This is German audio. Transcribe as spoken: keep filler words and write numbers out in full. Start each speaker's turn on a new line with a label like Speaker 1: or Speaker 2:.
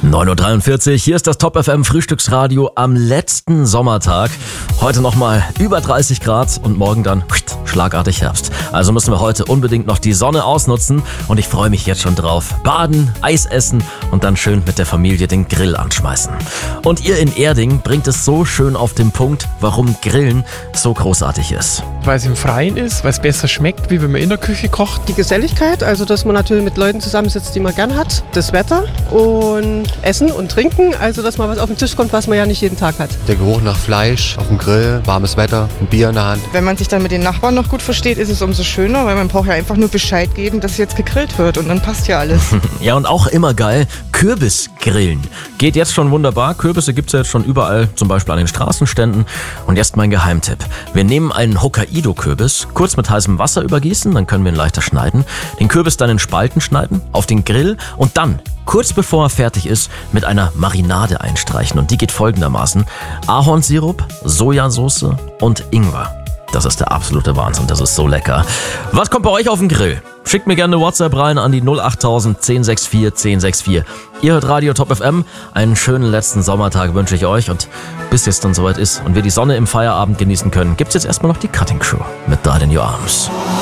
Speaker 1: neun Uhr dreiundvierzig, hier ist das Top F M Frühstücksradio am letzten Sommertag. Heute nochmal über dreißig Grad und morgen dann schlagartig Herbst. Also müssen wir heute unbedingt noch die Sonne ausnutzen und ich freue mich jetzt schon drauf. Baden, Eis essen und dann schön mit der Familie den Grill anschmeißen. Und ihr in Erding bringt es so schön auf den Punkt, warum Grillen so großartig ist.
Speaker 2: Weil es im Freien ist, weil es besser schmeckt, wie wenn man in der Küche kocht.
Speaker 3: Die Geselligkeit, also dass man natürlich mit Leuten zusammensitzt, die man gern hat. Das Wetter und Essen und Trinken, also dass mal was auf den Tisch kommt, was man ja nicht jeden Tag hat.
Speaker 4: Der Geruch nach Fleisch auf dem Grill, warmes Wetter, ein Bier in der Hand.
Speaker 5: Wenn man sich dann mit den Nachbarn noch gut versteht, ist es umso schöner, weil man braucht ja einfach nur Bescheid geben, dass jetzt gegrillt wird und dann passt ja alles.
Speaker 1: Ja, und auch immer geil, Kürbisgrillen. Geht jetzt schon wunderbar. Kürbisse gibt's ja jetzt schon überall, zum Beispiel an den Straßenständen. Und jetzt mein Geheimtipp. Wir nehmen einen Hokkaido-Kürbis, kurz mit heißem Wasser übergießen, dann können wir ihn leichter schneiden. Den Kürbis dann in Spalten schneiden, auf den Grill und dann, kurz bevor er fertig ist, mit einer Marinade einstreichen. Und die geht folgendermaßen: Ahornsirup, Sojasauce und Ingwer. Das ist der absolute Wahnsinn, das ist so lecker. Was kommt bei euch auf den Grill? Schickt mir gerne eine WhatsApp rein an die null acht tausend, zehn sechs vier, zehn sechs vier. Ihr hört Radio Top F M. Einen schönen letzten Sommertag wünsche ich euch. Und bis jetzt dann soweit ist und wir die Sonne im Feierabend genießen können, gibt's jetzt erstmal noch die Cutting Crew mit Dial in Your Arms.